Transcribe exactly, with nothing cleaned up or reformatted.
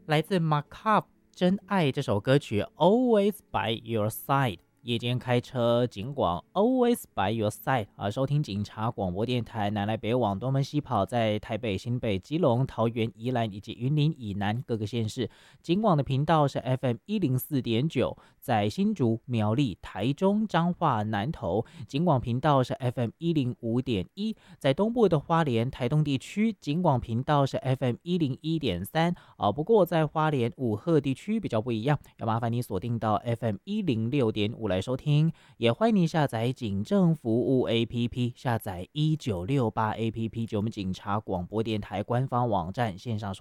来自 Markup 真爱这首歌曲 Always by Your Side。夜间开车，警广 Always by Your Side 啊，收听警察广播电台，南来北往，东奔西跑，在台北、新北、基隆、桃园、宜兰以及云林以南各个县市。警广的频道是 F M 一零四点九，在新竹、苗栗、台中、彰化、南投。警广频道是 F M 一零五点一，在东部的花莲、台东地区，警广频道是 F M 一零一点三啊。不过在花莲、武鹤地区比较不一样，要麻烦你锁定到 F M 一零六点五来收听，也欢迎你下载警政服务 A P P， 下载一九六八 A P P 就我们警察广播电台官方网站线上收